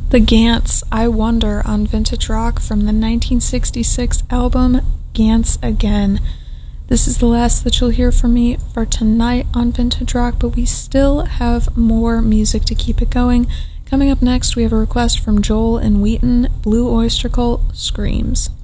The Gants, I Wonder on Vintage Rock from the 1966 album Gants Again. This is the last that you'll hear from me for tonight on Vintage Rock, but we still have more music to keep it going. Coming up next, we have a request from Joel and Wheaton, Blue Oyster Cult, Screams.